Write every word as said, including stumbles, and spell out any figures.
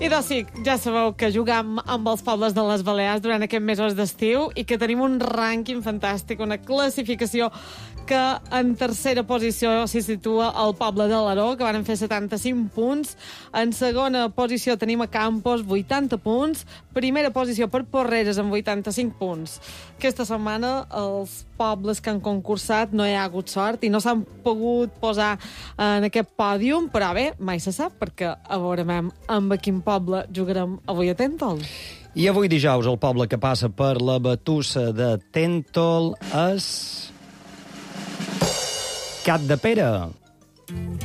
I doncs sí, ja sabeu que jugam amb els pobles de les Balears durant aquests mesos d'estiu i que tenim un rànquing fantàstic, una classificació que en tercera posició s'hi situa el poble de l'Aró, que van fer setanta-cinc punts. En segona posició tenim a Campos, vuitanta punts. Primera posició per Porreres, amb vuitanta-cinc punts. Aquesta setmana els pobles que han concursat no hi ha hagut sort i no s'han pogut posar en aquest pòdium, però bé, mai se sap, perquè a veure amb quin poble jugarem avui a Tèntol. I avui dijous el poble que passa per la batussa de Tèntol és Capdepera.